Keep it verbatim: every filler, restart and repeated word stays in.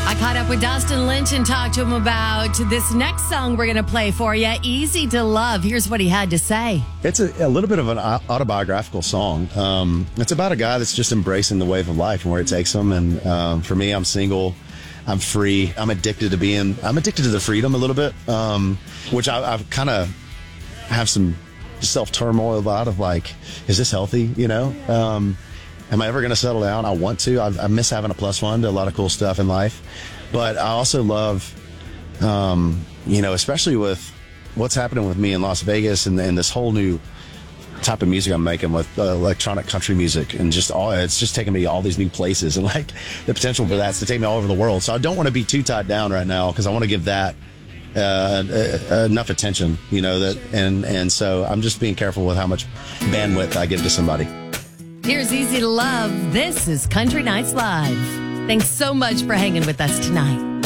I caught up with Dustin Lynch and talked to him about this next song we're going to play for you, Easy to Love. Here's what he had to say. It's a, a little bit of an autobiographical song. Um, it's about a guy that's just embracing the wave of life and where it takes him. And um, for me, I'm single. I'm free. I'm addicted to being, I'm addicted to the freedom a little bit, um, which I, I've kind of have some self-turmoil about of like, is this healthy? You know? Um, Am I ever going to settle down? I want to. I, I miss having a plus one to a lot of cool stuff in life. But I also love, um, you know, especially with what's happening with me in Las Vegas and, and this whole new type of music I'm making with uh, electronic country music. And just all, it's just taking me all these new places. And like the potential for that's to take me all over the world. So I don't want to be too tied down right now because I want to give that uh, uh, enough attention, you know, that and, and so I'm just being careful with how much bandwidth I give to somebody. Here's Easy to Love. This is Country Nights Live. Thanks so much for hanging with us tonight.